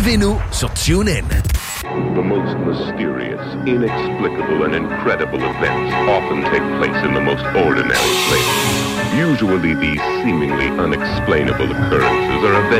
Suivez-nous sur TuneIn. The most mysterious, inexplicable, and incredible events often take place in the most ordinary places. Usually these seemingly unexplainable occurrences are events